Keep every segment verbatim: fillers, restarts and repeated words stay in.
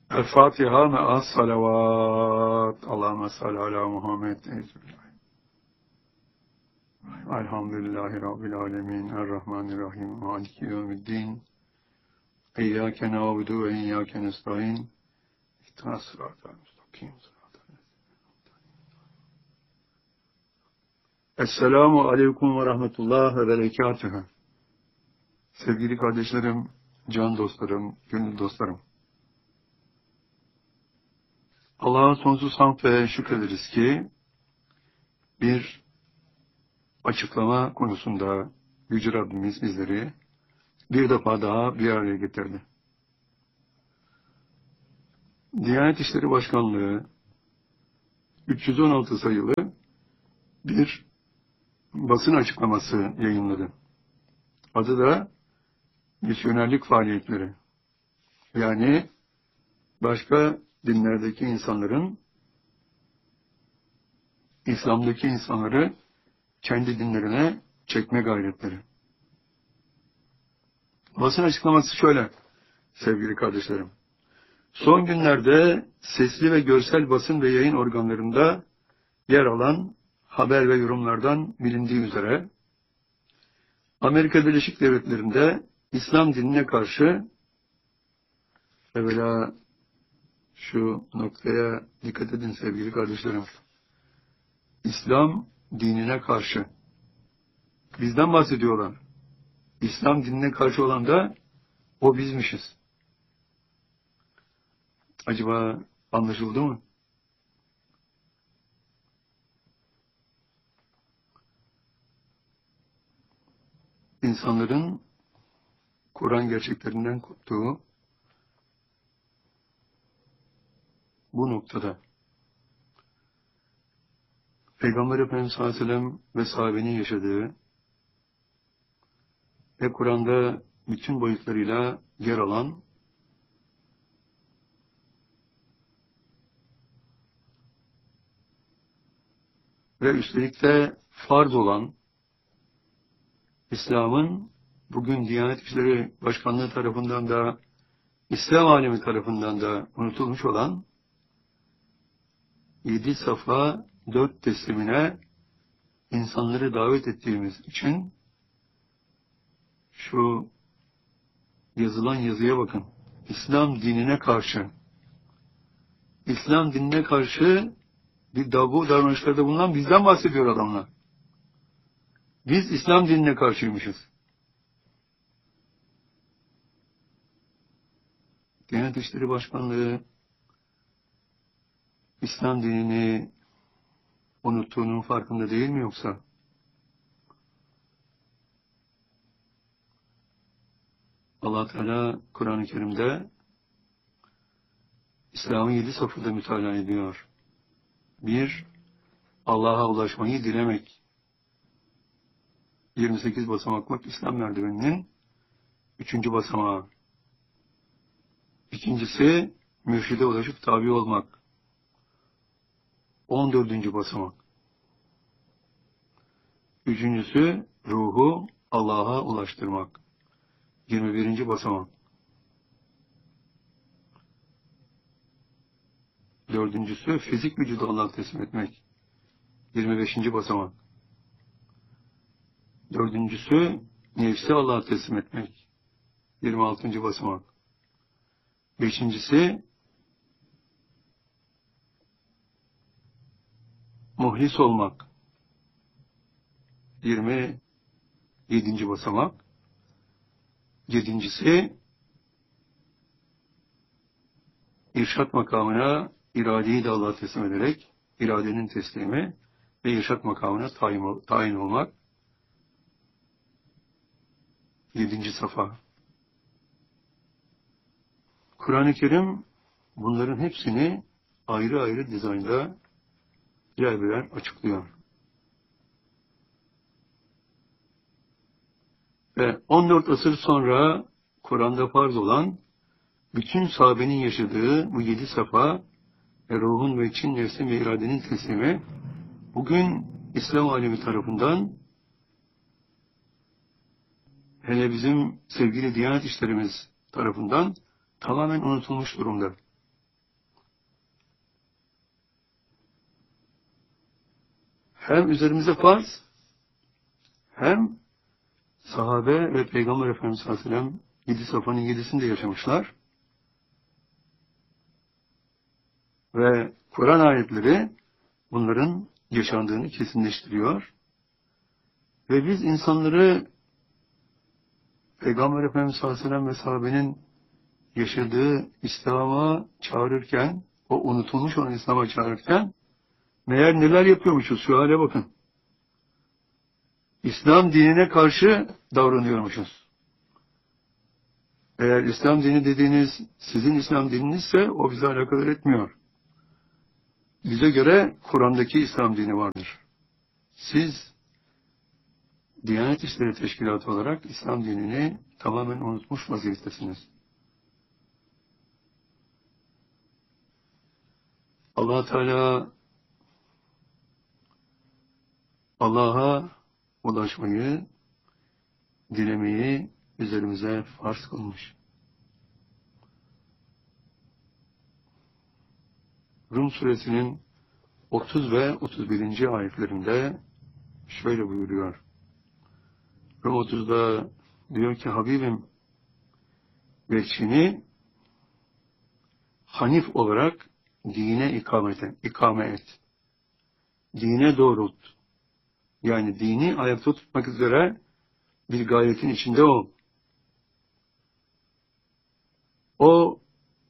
El Fatiha me'as salavat. Allahümme salli ala Muhammed. Elhamdülillahi Rabbil alemin. Errahmanirrahim. Maliki yevmiddin. İyyâke na'budu ve iyyâke nestaîn. İhdinas sıratal müstakim. Esselamu aleyküm ve rahmetullah ve berekatühü. Sevgili kardeşlerim, can dostlarım, gönül dostlarım. Allah'a sonsuz hamd ve şükrederiz ki bir açıklama konusunda Yüce Rabbimiz bizleri bir defa daha bir araya getirdi. Diyanet İşleri Başkanlığı üç yüz on altı sayılı bir basın açıklaması yayınladı. Adı da misyonerlik faaliyetleri. Yani başka dinlerdeki insanların, İslam'daki insanları kendi dinlerine çekme gayretleri. Basın açıklaması şöyle sevgili kardeşlerim. Son günlerde sesli ve görsel basın ve yayın organlarında yer alan haber ve yorumlardan bilindiği üzere Amerika Birleşik Devletleri'nde İslam dinine karşı, evvela şu noktaya dikkat edin sevgili kardeşlerim. İslam dinine karşı. Bizden bahsediyorlar. İslam dinine karşı olan da o bizmişiz. Acaba anlaşıldı mı? İnsanların Kur'an gerçeklerinden koptuğu bu noktada Peygamber Efendimiz sallallahu aleyhi ve sellem ve sahabenin yaşadığı ve Kur'an'da bütün boyutlarıyla yer alan ve üstelik de farz olan İslam'ın bugün Diyanet İşleri Başkanlığı tarafından da İslam alemi tarafından da unutulmuş olan yedi safa dört teslimine insanları davet ettiğimiz için şu yazılan yazıya bakın. İslam dinine karşı. İslam dinine karşı bir davranış davranışlarda bulunan bizden bahsediyor adamlar. Biz İslam dinine karşıymışız. Diyanet İşleri Başkanlığı İslam dinini unuttuğunun farkında değil mi yoksa? Allah Teala Kur'an-ı Kerim'de İslam'ın yedi safhada mütalaa ediyor. Bir, Allah'a ulaşmayı dilemek. yirmi sekiz basamaklık İslam merdiveninin üçüncü basamağı. İkincisi, mürşide ulaşıp tabi olmak. on dördüncü basamak. Üçüncüsü, ruhu Allah'a ulaştırmak. yirmi birinci basamak. Dördüncüsü, fizik vücudu Allah'a teslim etmek. yirmi beşinci basamak. Dördüncüsü, nefsi Allah'a teslim etmek. yirmi altıncı basamak. Beşincisi, muhlis olmak. yirmi yedinci basamak. Yedincisi, irşat makamına iradeyi de Allah'a teslim ederek, iradenin teslimi ve irşat makamına tayin, tayin olmak. Yedinci safa. Kur'an-ı Kerim bunların hepsini ayrı ayrı dizaynda birer birer açıklıyor. Ve on dört asır sonra Kur'an'da farz olan bütün sahabenin yaşadığı bu yedi safa ve ruhun ve için, nefsin ve iradenin teslimi bugün İslam alemi tarafından, hele bizim sevgili Diyanet İşlerimiz tarafından tamamen unutulmuş durumda. hem üzerimize farz, hem sahabe ve Peygamber Efendimiz sallallahu aleyhi ve sellem yedi safhanın yedisini de yaşamışlar. Ve Kur'an ayetleri bunların yaşandığını kesinleştiriyor. Ve biz insanları Peygamber Efendimiz sallallahu aleyhi ve sellem ve sahabenin yaşadığı İslam'a çağırırken, o unutulmuş olan İslam'a çağırırken, meğer neler yapıyormuşuz, şu hale bakın. İslam dinine karşı davranıyormuşuz. Eğer İslam dini dediğiniz sizin İslam dininizse o bize alakadar etmiyor. Bize göre Kur'an'daki İslam dini vardır. Siz Diyanet İşleri Teşkilatı olarak İslam dinini tamamen unutmuş vaziyettesiniz. Allah Teala Allah'a ulaşmayı, dilemeyi üzerimize farz kılmış. Rum suresinin otuz ve otuz birinci ayetlerinde şöyle buyuruyor. Rum otuzda diyor ki Habibim vekçini Hanif olarak dine ikamete, ikame et. Dine doğrult. Yani dini ayakta tutmak üzere bir gayetin içinde ol. O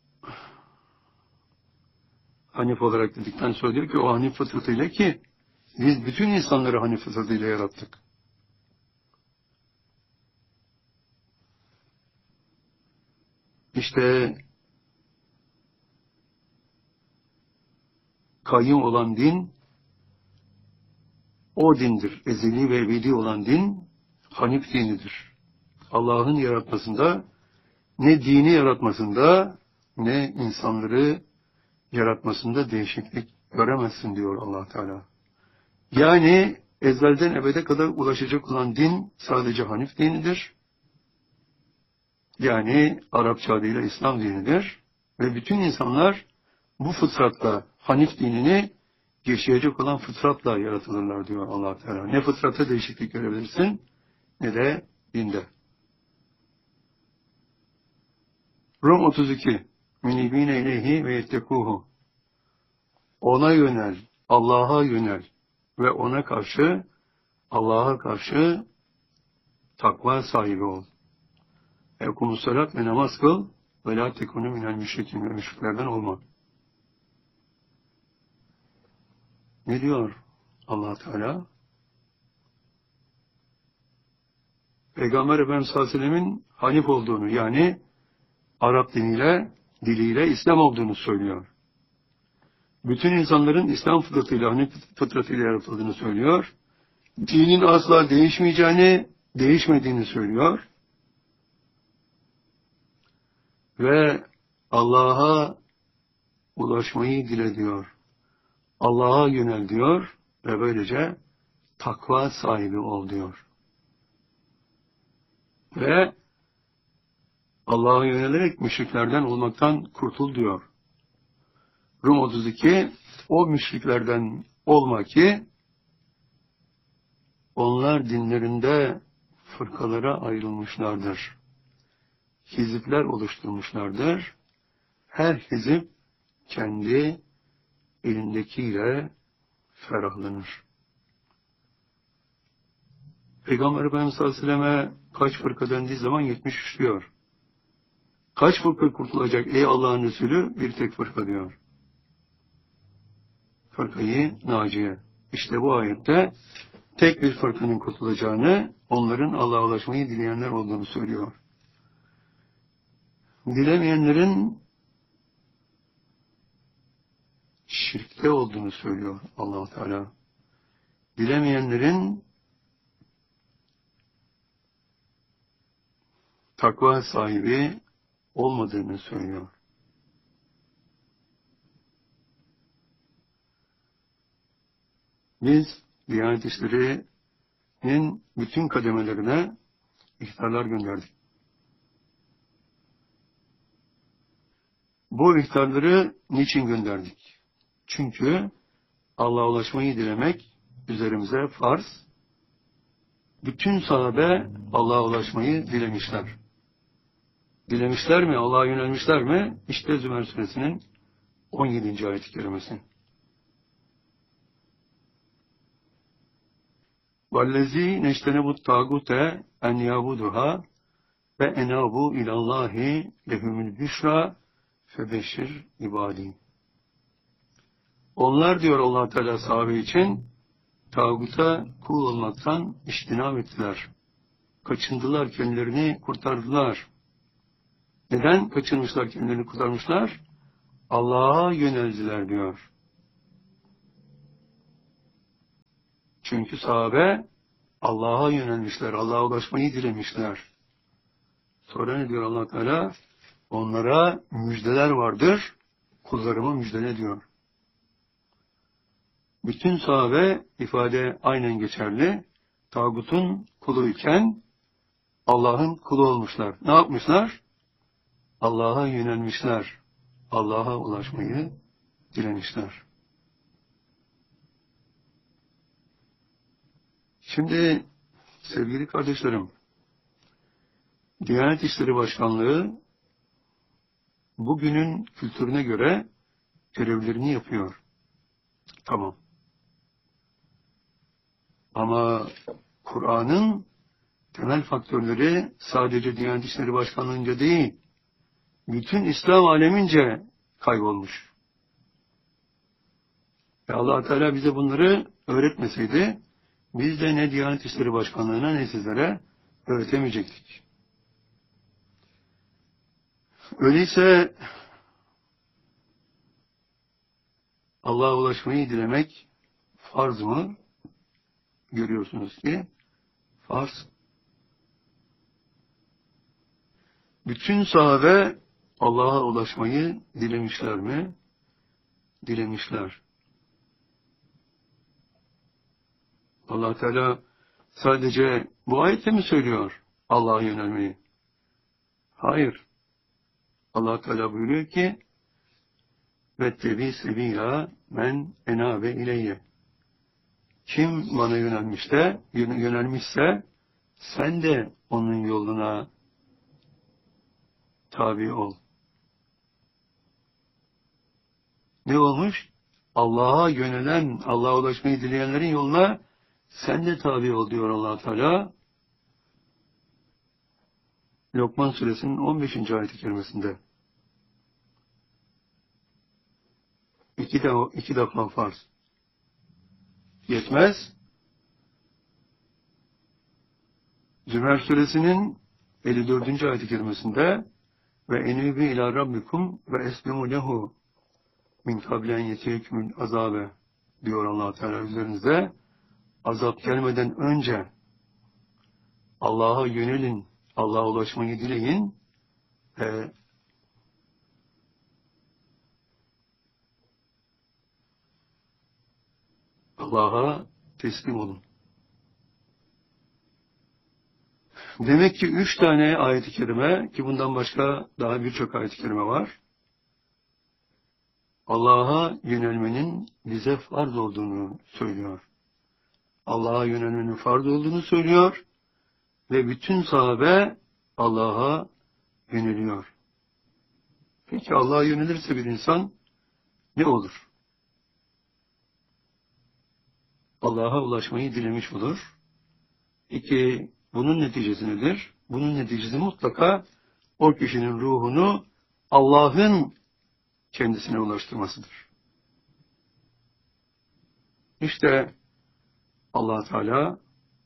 Hanif olarak dedikten sonra diyor ki o Hanif fıtratıyla ki biz bütün insanları Hanif fıtratıyla yarattık. İşte kayyum olan din o dindir. Ezeli ve ebedi olan din Hanif dinidir. Allah'ın yaratmasında ne dini yaratmasında ne insanları yaratmasında değişiklik göremezsin diyor Allah Teala. Yani ezelden ebede kadar ulaşacak olan din sadece Hanif dinidir. Yani Arapça adıyla İslam dinidir. Ve bütün insanlar bu fıtratla Hanif dinini yaşayacak olan fıtratla yaratılırlar diyor Allah Teala. Ne fıtrata değişiklik görebilirsin ne de dinde. Rum otuz iki Münibine ileyhi ve yettekuhu. Ona yönel, Allah'a yönel ve ona karşı, Allah'a karşı takva sahibi ol. Evkumus salat ve namaz kıl ve la tekunu minel müşrikin ve müşriklerden olma. Ne diyor Allah Teala? Peygamber Efendimiz sallallahu aleyhi ve sellemin Hanif olduğunu, yani Arap diniyle, diliyle İslam olduğunu söylüyor. Bütün insanların İslam fıtratıyla, Hanif fıtratıyla yaratıldığını söylüyor. Dinin asla değişmeyeceğini, değişmediğini söylüyor. Ve Allah'a ulaşmayı dile diyor. Allah'a yönel diyor ve böylece takva sahibi ol diyor. Ve Allah'a yönelerek müşriklerden olmaktan kurtul diyor. Rum otuz iki o müşriklerden olma ki onlar dinlerinde fırkalara ayrılmışlardır. Hizipler oluşturmuşlardır. Her hizip kendi elindekiyle ferahlanır. Peygamber Efendimiz sallallahu aleyhi ve selleme kaç fırka dendiği zaman yetmiş üç diyor. Kaç fırka kurtulacak ey Allah'ın Resulü? Bir tek fırka diyor. Fırkayı naciye. İşte bu ayette tek bir fırkanın kurtulacağını, onların Allah'a ulaşmayı dileyenler olduğunu söylüyor. Dilemeyenlerin şirkte olduğunu söylüyor Allah Teala. Dilemeyenlerin takva sahibi olmadığını söylüyor. Biz Diyanet İşleri'nin bütün kademelerine ihtarlar gönderdik. Bu ihtarları niçin gönderdik? Çünkü Allah'a ulaşmayı dilemek üzerimize farz. Bütün sahabe Allah'a ulaşmayı dilemişler. Dilemişler mi? Allah'a yönelmişler mi? İşte Zümer Suresinin on yedinci ayet-i kerimesi. وَالَّذ۪ي نَجْتَنَبُ الطَّاغُوتَ اَنْ يَعْبُدُهَا وَاَنَابُوا اِلَى اللّٰهِ لَهُمُ الْبُشْرَى فَبَشِّرْ ibadî. Onlar diyor Allah Teala sahabe için tağuta kul olmaktan iştinab ettiler. Kaçındılar, kendilerini kurtardılar. Neden kaçınmışlar, kendilerini kurtarmışlar? Allah'a yöneldiler diyor. Çünkü sahabe Allah'a yönelmişler, Allah'a ulaşmayı dilemişler. Sonra ne diyor Allah Teala? Onlara müjdeler vardır, kullarıma müjdele diyor. Bütün sahabe ifade aynen geçerli. Tağutun kuluyken Allah'ın kulu olmuşlar. Ne yapmışlar? Allah'a yönelmişler. Allah'a ulaşmayı dilemişler. Şimdi sevgili kardeşlerim, Diyanet İşleri Başkanlığı bugünün kültürüne göre görevlerini yapıyor. Tamam. Ama Kur'an'ın temel faktörleri sadece Diyanet İşleri Başkanlığı'nca değil, bütün İslam alemince kaybolmuş. Ve Allah Teala bize bunları öğretmeseydi, biz de ne Diyanet İşleri Başkanlığı'na ne sizlere öğretemeyecektik. Öyleyse Allah'a ulaşmayı dilemek farz mı? Görüyorsunuz ki farz. Bütün sahabe Allah'a ulaşmayı dilemişler mi? Dilemişler. Allah Teala sadece bu ayette mi söylüyor Allah'a yönelmeyi? Hayır. Allah Teala buyuruyor ki vettebi sebila men enabe ileyye. Kim bana yönelmişse, yönelmişse sen de onun yoluna tabi ol. Ne olmuş? Allah'a yönelen, Allah'a ulaşmayı dileyenlerin yoluna sen de tabi ol diyor Allah Teala. Lokman Suresinin on beşinci ayet-i kerimesinde. İki, de, iki defa farz. Yetmez. Zümer Suresinin elli dördüncü ayet-i kerimesinde ve enübü ila rabbikum ve eslimu lehu min kablen yetirikmül azabe diyor Allah Teala üzerinizde. Azap gelmeden önce Allah'a yönelin, Allah'a ulaşmayı dileyin ve Allah'a teslim olun. Demek ki üç tane ayet-i kerime, ki bundan başka daha birçok ayet-i kerime var, Allah'a yönelmenin bize farz olduğunu söylüyor. Allah'a yönelmenin farz olduğunu söylüyor ve bütün sahabe Allah'a yöneliyor. Peki Allah'a yönelirse bir insan ne olur? Allah'a ulaşmayı dilemiş olur. İki, bunun neticesi nedir? Bunun neticesi mutlaka o kişinin ruhunu Allah'ın kendisine ulaştırmasıdır. İşte Allah Teala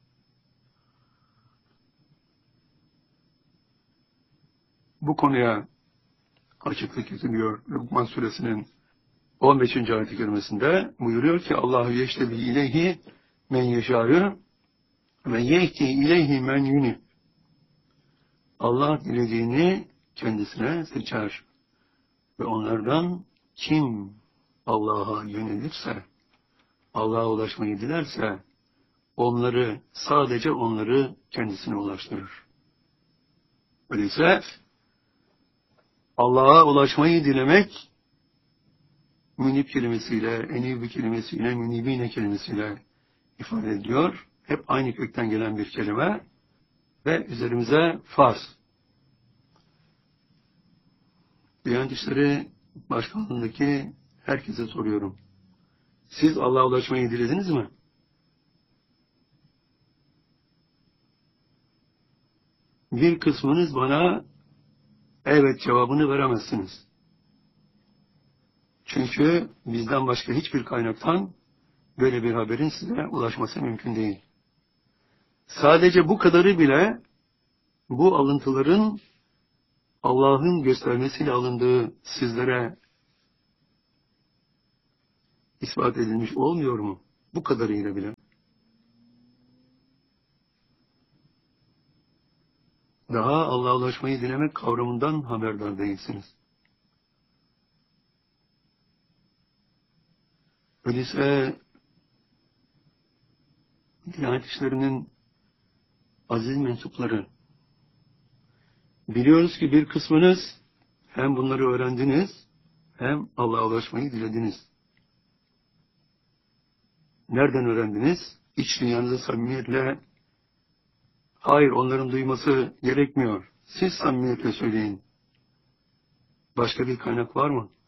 bu konuya açıklık getiriyor. Lokman Suresinin on beşinci ayet-i kerimesinde buyuruyor ki Allahu yeştebi ileyhi men yeşâ'ı ve yehdi ileyhi men yunib. Allah dilediğini kendisine seçer ve onlardan kim Allah'a yönelirse, Allah'a ulaşmayı dilerse onları, sadece onları kendisine ulaştırır. Öyleyse Allah'a ulaşmayı dilemek münib kelimesiyle, enib kelimesiyle, münibine kelimesiyle ifade ediyor. Hep aynı kökten gelen bir kelime ve üzerimize farz. Diyanet İşleri Başkanlığı'ndaki herkese soruyorum. Siz Allah'a ulaşmayı dilediniz mi? Bir kısmınız bana evet cevabını veremezsiniz. Çünkü bizden başka hiçbir kaynaktan böyle bir haberin size ulaşması mümkün değil. Sadece bu kadarı bile bu alıntıların Allah'ın göstermesiyle alındığı sizlere ispat edilmiş olmuyor mu? Bu kadarıyla bile. Daha Allah'a ulaşmayı dilemek kavramından haberdar değilsiniz. Öyleyse Diyanet İşleri'nin aziz mensupları, biliyoruz ki bir kısmınız hem bunları öğrendiniz hem Allah'a ulaşmayı dilediniz. Nereden öğrendiniz? İç dünyanızı samimiyetle, hayır onların duyması gerekmiyor. Siz samimiyetle söyleyin. Başka bir kaynak var mı?